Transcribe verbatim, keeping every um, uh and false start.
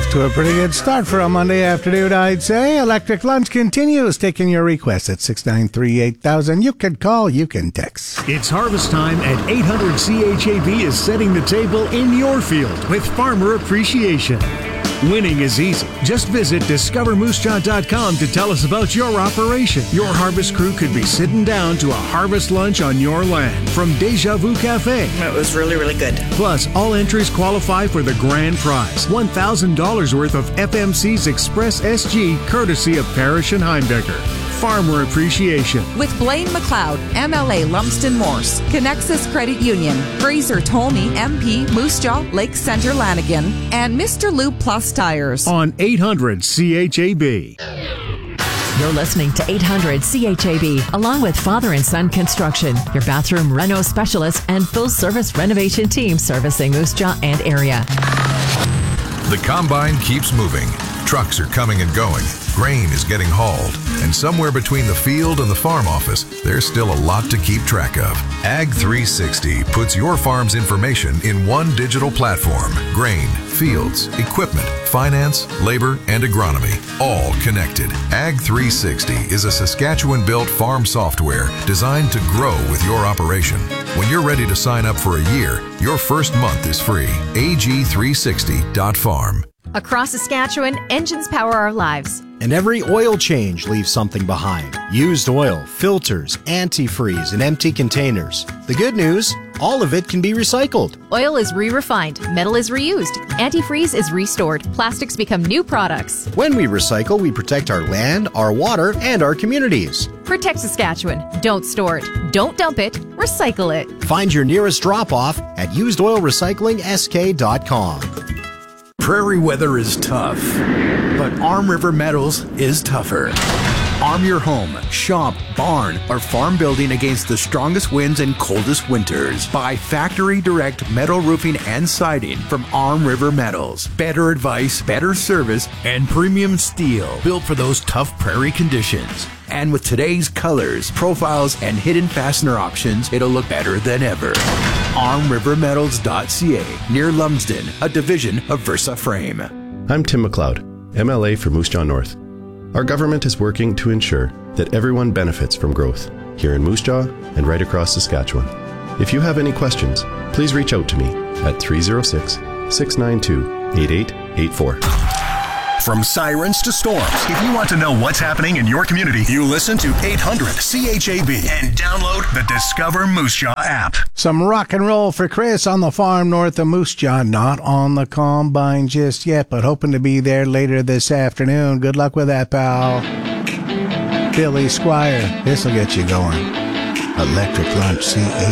Off to a pretty good start for a Monday afternoon, I'd say. Electric Lunch continues taking your requests at six nine three eight thousand. You can call, you can text. It's harvest time and eight hundred C H A B is setting the table in your field with Farmer Appreciation. Winning is easy. Just visit discover moose jaw dot com to tell us about your operation. Your harvest crew could be sitting down to a harvest lunch on your land from Deja Vu Cafe. It was really, really good. Plus, all entries qualify for the grand prize, one thousand dollars worth of F M C's Express S G, courtesy of Parrish and Heimdecker. Farmer Appreciation. With Blaine McLeod, M L A Lumsden Morse, Connexus Credit Union, Fraser Tolney, M P, Moose Jaw, Lake Center Lanigan, and Mister Lube Plus Tires. On eight hundred C H A B. You're listening to eight hundred C H A B, along with Father and Son Construction, your bathroom reno specialist and full-service renovation team servicing Moose Jaw and area. The combine keeps moving. Trucks are coming and going. Grain is getting hauled. And somewhere between the field and the farm office, there's still a lot to keep track of. Ag three sixty puts your farm's information in one digital platform. Grain, fields, equipment, finance, labor, and agronomy, all connected. Ag three sixty is a Saskatchewan-built farm software designed to grow with your operation. When you're ready to sign up for a year, your first month is free. A G three sixty dot farm. Across Saskatchewan, engines power our lives. And every oil change leaves something behind. Used oil, filters, antifreeze, and empty containers. The good news, all of it can be recycled. Oil is re-refined, metal is reused, antifreeze is restored, plastics become new products. When we recycle, we protect our land, our water, and our communities. Protect Saskatchewan. Don't store it. Don't dump it. Recycle it. Find your nearest drop-off at used oil recycling s k dot com. Prairie weather is tough, but Arm River Metals is tougher. Arm your home, shop, barn, or farm building against the strongest winds and coldest winters. Buy factory direct metal roofing and siding from Arm River Metals. Better advice, better service, and premium steel built for those tough prairie conditions. And with today's colors, profiles, and hidden fastener options, it'll look better than ever. arm river metals dot c a, near Lumsden, a division of Versa Frame. I'm Tim McLeod, M L A for Moose Jaw North. Our government is working to ensure that everyone benefits from growth here in Moose Jaw and right across Saskatchewan. If you have any questions, please reach out to me at three oh six, six nine two, eight eight eight four. From sirens to storms, if you want to know what's happening in your community, you listen to eight hundred C H A B and download the Discover Moose Jaw app. Some rock and roll for Chris on the farm north of Moose Jaw. Not on the combine just yet, but hoping to be there later this afternoon. Good luck with that, pal. Billy Squire, this'll get you going. Electric Lunch, C H A B.